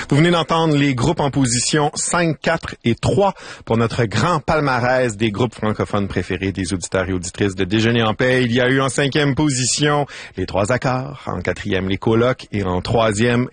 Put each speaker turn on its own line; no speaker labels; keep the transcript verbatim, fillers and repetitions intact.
Vous venez d'entendre les groupes en position cinq, quatre et trois pour notre grand palmarès des groupes francophones préférés des auditeurs et auditrices de Déjeuner en paix. Il y a eu en cinquième position les Trois Accords, en quatrième les Colocs et en troisième